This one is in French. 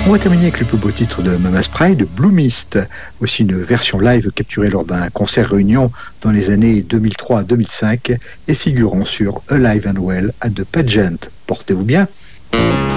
On va terminer avec le plus beau titre de Mama Spray, de Blue Mist. Aussi une version live capturée lors d'un concert réunion dans les années 2003 à 2005 et figurant sur Alive and Well at the Pageant. Portez-vous bien.